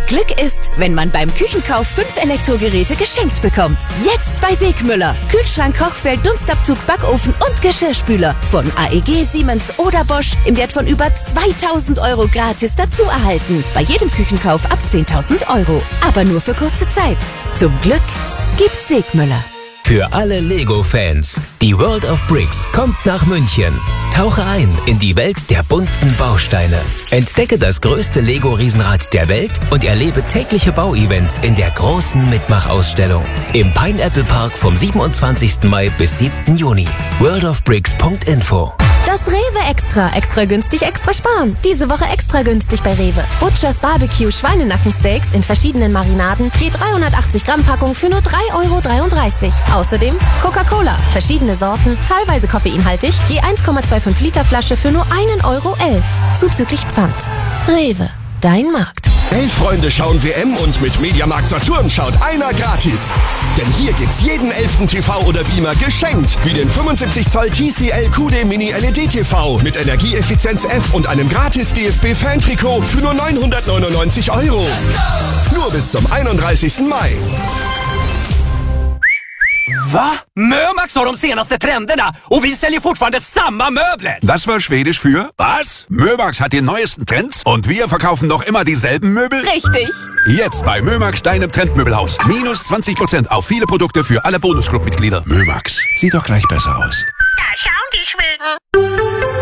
Glück ist, wenn man beim Küchenkauf 5 Elektrogeräte geschenkt bekommt. Jetzt bei Segmüller. Kühlschrank, Kochfeld, Dunstabzug, Backofen und Geschirrspüler. Von AEG, Siemens oder Bosch im Wert von über 2.000 € gratis dazu erhalten. Bei jedem Küchenkauf ab 10.000 €. Aber nur für kurze Zeit. Zum Glück gibt's Segmüller. Für alle Lego-Fans, die World of Bricks kommt nach München. Tauche ein in die Welt der bunten Bausteine. Entdecke das größte Lego-Riesenrad der Welt und erlebe tägliche Bauevents in der großen Mitmachausstellung. Im Pineapple Park vom 27. Mai bis 7. Juni. worldofbricks.info. Das Rewe Extra. Extra günstig, extra sparen. Diese Woche extra günstig bei Rewe. Butchers Barbecue Schweinenackensteaks in verschiedenen Marinaden. Je 380 Gramm Packung für nur 3,33 €. Außerdem Coca-Cola. Verschiedene Sorten, teilweise koffeinhaltig. Je 1,25 Liter Flasche für nur 1,11 €. Zuzüglich Pfand. Rewe. Dein Markt. 11 Freunde schauen WM und mit Mediamarkt Saturn schaut einer gratis. Denn hier gibt's jeden 11. TV oder Beamer geschenkt. Wie den 75 Zoll TCL QD Mini LED TV mit Energieeffizienz F und einem gratis DFB-Fan-Trikot für nur 999 €. Nur bis zum 31. Mai. Va? Mömax har de senaste trenderna och vi säljer fortfarande samma möbler. Das war Schwedisch für was? Mömax hat die neuesten Trends und wir verkaufen noch immer dieselben Möbel? Richtig. Jetzt bei Mömax, deinem Trendmöbelhaus. Minus 20% auf viele Produkte für alle Bonusclub-Mitglieder. Mömax, sieht doch gleich besser aus. Da schauen die Schweden.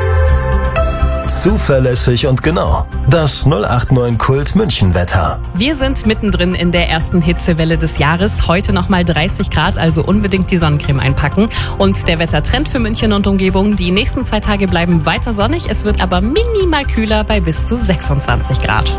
Zuverlässig und genau. Das 089 Kult München Wetter. Wir sind mittendrin in der ersten Hitzewelle des Jahres. Heute nochmal 30 Grad, also unbedingt die Sonnencreme einpacken. Und der Wettertrend für München und Umgebung. Die nächsten 2 Tage bleiben weiter sonnig. Es wird aber minimal kühler bei bis zu 26 Grad.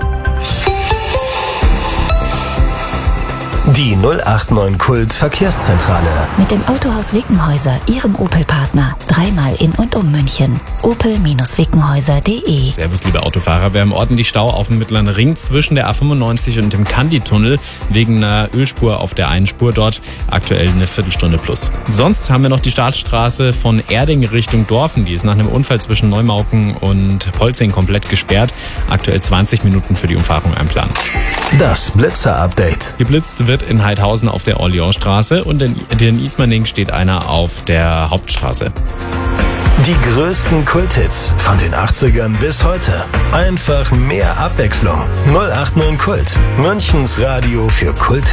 Die 089 Kult Verkehrszentrale. Mit dem Autohaus Wickenhäuser, Ihrem Opel-Partner. 3-mal in und um München. opel-wickenhäuser.de. Servus, liebe Autofahrer. Wir haben ordentlich Stau auf dem Mittleren Ring zwischen der A95 und dem Kandi-Tunnel wegen einer Ölspur auf der einen Spur dort. Aktuell eine Viertelstunde plus. Sonst haben wir noch die Startstraße von Erding Richtung Dorfen. Die ist nach einem Unfall zwischen Neumauken und Polzing komplett gesperrt. Aktuell 20 Minuten für die Umfahrung einplanen. Das Blitzer-Update. Geblitzt wird in Heidhausen auf der Orleansstraße und in Ismaning steht einer auf der Hauptstraße. Die größten Kulthits von den 80ern bis heute. Einfach mehr Abwechslung. 089 Kult. Münchens Radio für Kulthits.